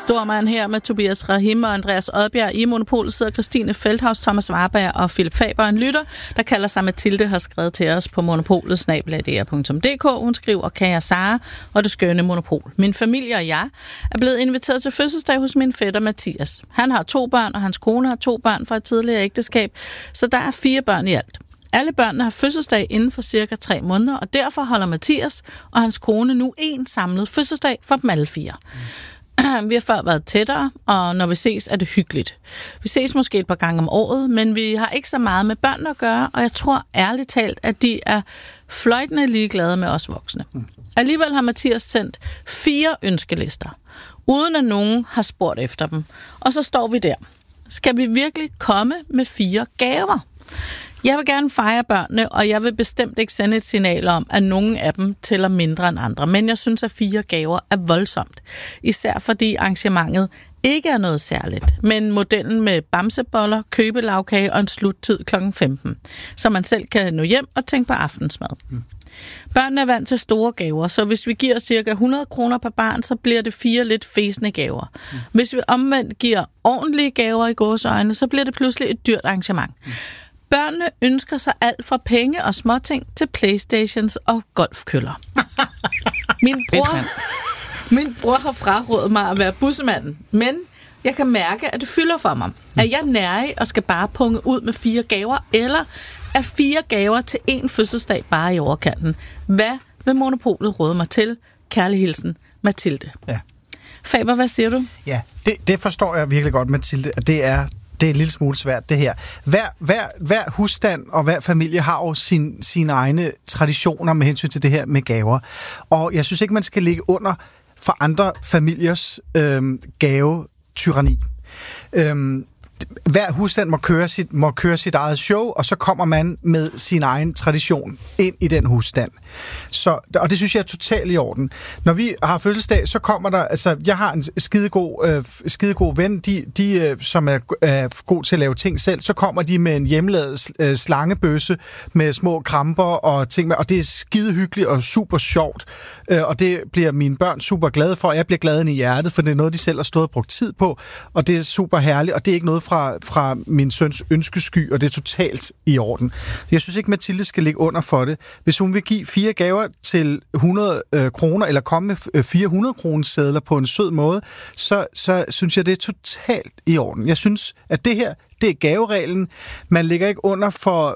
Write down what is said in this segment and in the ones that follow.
Stormand her med Tobias Rahim og Andreas Odbjerg. I Monopolet sidder Christine Feldhaus, Thomas Warberg og Philip Faber. En lytter, der kalder sig Mathilde, har skrevet til os på monopolet@dr.dk. Hun skriver, kære Sara og det skønne Monopol. Min familie og jeg er blevet inviteret til fødselsdag hos min fætter Mathias. Han har 2 børn, og hans kone har 2 børn fra et tidligere ægteskab, så der er 4 børn i alt. Alle børnene har fødselsdag inden for cirka 3 måneder, og derfor holder Mathias og hans kone nu en samlet fødselsdag for dem alle 4. Vi har før været tættere, og når vi ses, er det hyggeligt. Vi ses måske et par gange om året, men vi har ikke så meget med børn at gøre, og jeg tror ærligt talt, at de er fløjtende ligeglade med os voksne. Alligevel har Mathias sendt 4 ønskelister, uden at nogen har spurgt efter dem. Og så står vi der. Skal vi virkelig komme med 4 gaver? Jeg vil gerne fejre børnene, og jeg vil bestemt ikke sende et signal om, at nogen af dem tæller mindre end andre. Men jeg synes, at 4 gaver er voldsomt. Især fordi arrangementet ikke er noget særligt, men modellen med bamseboller, købelagkage og en sluttid kl. 15, så man selv kan nå hjem og tænke på aftensmad. Børnene er vant til store gaver, så hvis vi giver ca. 100 kroner per barn, så bliver det 4 lidt fæsende gaver. Hvis vi omvendt giver ordentlige gaver i gåseøjne, så bliver det pludselig et dyrt arrangement. Børnene ønsker sig alt fra penge og småting til Playstations og golfkøller. Min bror har frarådet mig at være bussemanden, men jeg kan mærke, at det fylder for mig. Er jeg nærig og skal bare punge ud med 4 gaver, eller er 4 gaver til 1 fødselsdag bare i overkanten? Hvad vil Monopolet råde mig til? Kærlig hilsen, Mathilde. Ja. Faber, hvad siger du? Ja, det forstår jeg virkelig godt, Mathilde. Det er en lille smule svært, det her. Hver husstand og hver familie har jo sine egne traditioner med hensyn til det her med gaver. Og jeg synes ikke, man skal ligge under for andre familiers gavetyranni. Hver husstand må køre sit eget show, og så kommer man med sin egen tradition ind i den husstand. Og det synes jeg er totalt i orden. Når vi har fødselsdag, så kommer der, altså jeg har en skidegod ven, de som er god til at lave ting selv, så kommer de med en hjemmelavet slangebøsse med små kramper og ting med, og det er skide hyggeligt og super sjovt, og det bliver mine børn super glade for, og jeg bliver glad ind i hjertet, for det er noget, de selv har stået og brugt tid på, og det er super herligt, og det er ikke noget fra min søns ønskesky, og det er totalt i orden. Jeg synes ikke, Mathilde skal ligge under for det. Hvis hun vil give 4 gaver til 100 kroner, eller komme med 400 kroners sedler på en sød måde, så synes jeg, det er totalt i orden. Jeg synes, at det her, det er gavereglen. Man ligger ikke under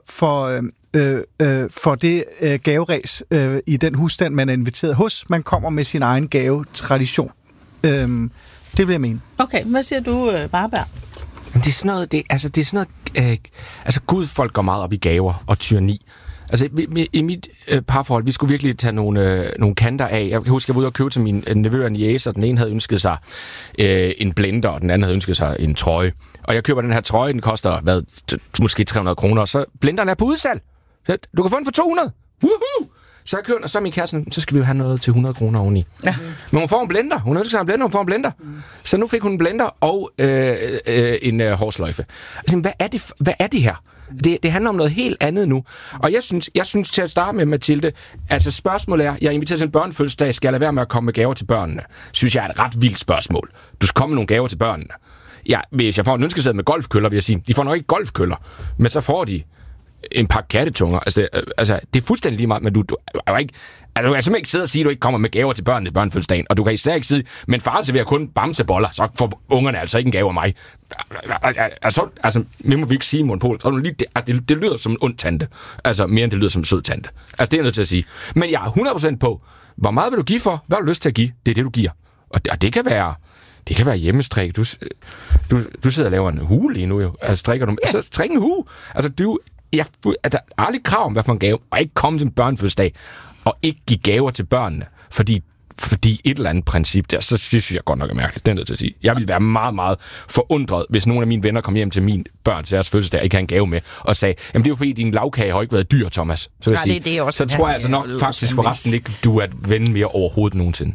for det gaveræs i den husstand, man er inviteret hos. Man kommer med sin egen gavetradition. Det vil jeg mene. Okay, hvad siger du, Barberg? Det er sådan noget, Gud, folk går meget op i gaver og tyranni. Altså, i mit parforhold, vi skulle virkelig tage nogle kanter af. Jeg kan huske, jeg var ude og købe til min nevø og niece, og den ene havde ønsket sig en blender, og den anden havde ønsket sig en trøje. Og jeg køber den her trøje, den koster, måske 300 kroner, og så blenderen er på udsalg. Du kan få den for 200. Woohoo! Så jeg køber den, og så er min kæreste, så skal vi jo have noget til 100 kroner oveni. Ja. Men hun får en blender. Hun ønsker sig en blender, hun får en blender. Så nu fik hun en blender og en hårsløjfe. Altså, hvad er det her? Det handler om noget helt andet nu. Og jeg synes til at starte med, Mathilde, altså spørgsmålet er, jeg inviterer til en børnefødselsdag, skal jeg lade være med at komme med gaver til børnene? Synes jeg er et ret vildt spørgsmål. Du skal komme med nogle gaver til børnene. Ja, hvis jeg får en ønskeseddel med golfkøller, vil jeg sige, de får nok ikke golfkøller, men så får de en pakke kattetunger. Altså, det er fuldstændig lige meget, men du er jo ikke... Altså, du kan simpelthen ikke sidde og sige, at du ikke kommer med gaver til børnene til børnefødselsdagen, og du kan især ikke sige, men far serverer kun bamseboller, så får ungerne altså ikke en gave af mig. Altså, vi må ikke sige Monopol. Det lyder som en ond tante. Altså, mere end det lyder som en sød tante. Altså, det er jeg nødt til at sige. Men jeg er 100% på, hvor meget vil du give for? Hvad har du lyst til at give? Det er det, du giver. Og det kan være... Det kan være hjemmestrik. Du sidder og laver en hue lige nu, jo. Altså, strikker du... Altså, strik en hue. Altså, jeg er aldrig krav om, hvad for en gave, og ikke komme til en børnefødselsdag, og ikke give gaver til børnene, fordi et eller andet princip der, så synes jeg godt nok er mærkeligt, det er nødt til at sige. Jeg ville være meget, meget forundret, hvis nogle af mine venner kom hjem til min børn til deres fødselsdag og ikke havde en gave med, og sagde, jamen det er jo fordi, din lavkage har ikke været dyr, Thomas. Så, så tror jeg altså nok faktisk forresten ikke, du er et ven mere overhovedet nogensinde.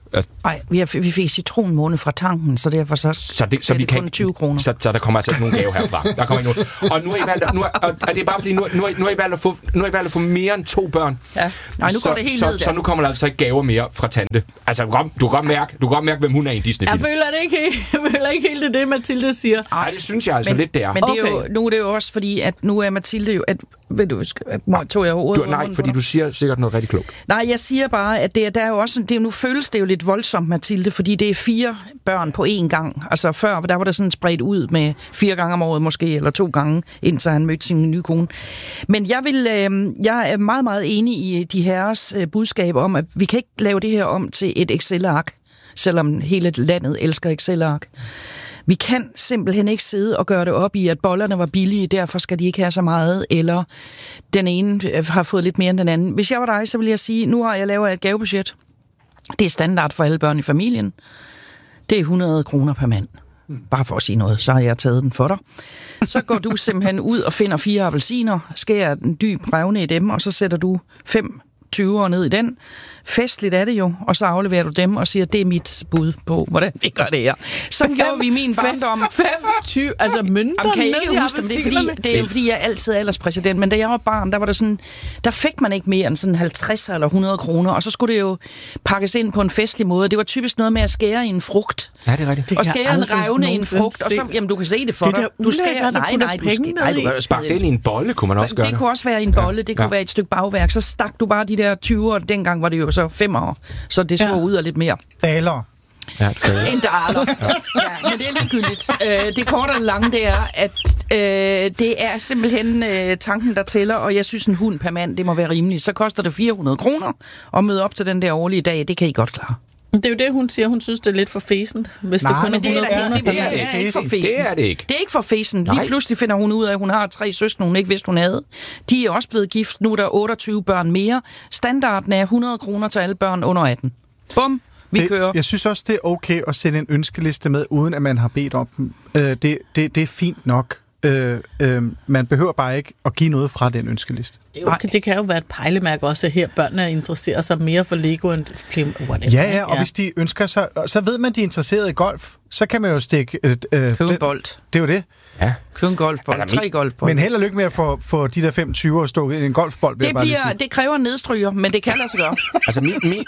Nej, vi fik citronmåne fra tanken, så derfor så vi kan kun 20 kroner. Så der kommer altså ikke nogen gave herfra. Der kommer ikke nogen. Og nu har I valgt, og det er bare fordi, nu har I valgt at få mere end 2 børn. Ja. Nej, nu går det helt ned. Så nu kommer der altså ikke gaver mere fra tante. Altså, du kan godt mærke, hvem hun er i en Disney-film. Jeg føler ikke helt det, Mathilde siger. Nej, det synes jeg altså lidt, det er. Men det er jo, nu er det jo også fordi, at nu er Mathilde jo... tog jeg ordet nej, fordi du siger sikkert noget rigtig klogt. Nej, jeg siger bare, at der er jo også... nu føles det jo lidt voldsomt, Mathilde, fordi det er 4 børn på én gang. Altså før, der var det sådan spredt ud med 4 gange om året måske, eller 2 gange, indtil han mødte sin nye kone. Men jeg er meget, meget enig i de herres budskab om, at vi kan ikke lave det her om til et Excel-ark, selvom hele landet elsker Excel-ark. Vi kan simpelthen ikke sidde og gøre det op i, at bollerne var billige, derfor skal de ikke have så meget, eller den ene har fået lidt mere end den anden. Hvis jeg var dig, så ville jeg sige, nu har jeg lavet et gavebudget. Det er standard for alle børn i familien. Det er 100 kroner per mand. Bare for at sige noget, så har jeg taget den for dig. Så går du simpelthen ud og finder 4 appelsiner, skærer en dyb revne i dem, og så sætter du 5 20'ere ned i den. Festligt er det jo, og så afleverer du dem og siger, det er mit bud på, hvordan vi gør det her. Så gjorde vi min barndom. 25, altså mønter. Kan I ikke huske dem? Det er jo fordi, jeg altid er alderspræsident, men da jeg var barn, der var det sådan, der fik man ikke mere end sådan 50 eller 100 kroner, og så skulle det jo pakkes ind på en festlig måde. Det var typisk noget med at skære i en frugt. Ja, det er rigtigt. Og skære en revne i en frugt, og så, jamen du kan se det for dig. Du skærer, du kan sparke den i en bolle, kunne man også gøre. Det kunne også være i en bolle, det kunne være et stykke bagværk. Så stak du bare de der 20'ere, dengang var det jo så 5 år, så det så ud af lidt mere. Daler. Ja, en daler. Ja, men det er ligegyldigt. Det korte og lange, det er, at det er simpelthen tanken, der tæller, og jeg synes, en hund per mand, det må være rimeligt. Så koster det 400 kroner at møde op til den der årlige dag. Det kan I godt klare. Det er jo det, hun siger. Hun synes, det er lidt for fæsent, hvis det kun er 100 kroner. Det er ikke for fæsent. Det er det ikke. Det er ikke for fæsent. Lige pludselig finder hun ud af, at hun har 3 søstre, hun ikke vidste, hun havde. De er også blevet gift. Nu er der 28 børn mere. Standarden er 100 kroner til alle børn under 18. Bum. Vi kører. Jeg synes også, det er okay at sende en ønskeliste med, uden at man har bedt om dem. Det er fint nok. Man behøver bare ikke at give noget fra den ønskeliste. Det kan jo være et pejlemærke også, at her børnene interesserer sig mere for Lego end whatever. Ja, og hvis de ønsker sig, så ved man, de er interesseret i golf, så kan man jo stikke... købe en bold. Det er jo det. Ja. Købe en golfbold, 3 golfbold. Men held og lykke med at få de der 25 år stukket i en golfbold. Det kræver en nedstryger, men det kan lade sig gøre. Altså,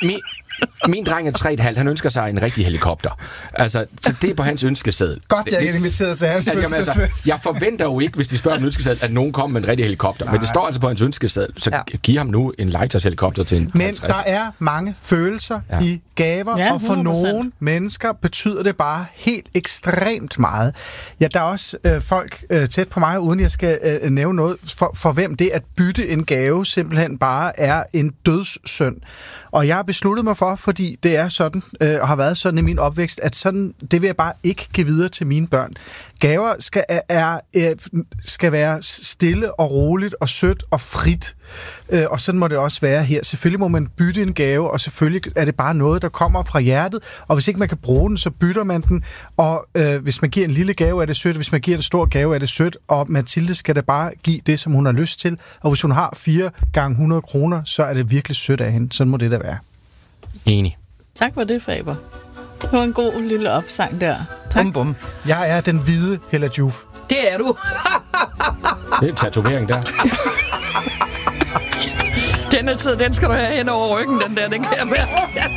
min dreng er 3,5, han ønsker sig en rigtig helikopter. Altså, så det er på hans ønskeseddel. Godt, jeg er inviteret til hans fødselsdag. Jeg forventer jo ikke, hvis de spørger om en ønskeseddel, at nogen kommer med en rigtig helikopter. Nej. Men det står altså på hans ønskeseddel, så giv ham nu en Leiters helikopter til en 50. Men der er mange følelser i gaver, og for 100%. Nogle mennesker betyder det bare helt ekstremt meget. Ja, der er også folk tæt på mig, uden jeg skal nævne noget, for hvem det at bytte en gave simpelthen bare er en dødssynd. Og jeg har besluttet mig for, fordi det er sådan, og har været sådan i min opvækst, at sådan, det vil jeg bare ikke give videre til mine børn. Gaver skal være stille og roligt og sødt og frit. Og sådan må det også være her. Selvfølgelig må man bytte en gave, og selvfølgelig er det bare noget, der kommer fra hjertet. Og hvis ikke man kan bruge den, så bytter man den. Og hvis man giver en lille gave, er det sødt. Hvis man giver en stor gave, er det sødt. Og Mathilde skal da bare give det, som hun har lyst til. Og hvis hun har 4 gange 100 kroner, så er det virkelig sødt af hende. Sådan må det da være. Enig. Tak for det, Faber. Det var en god lille opsang der. Tak. Bum, bum. Jeg er den hvide Hella Juf. Det er du. Det er en tatovering der. Den skal du have hen over ryggen, den der. Den kan jeg mærke.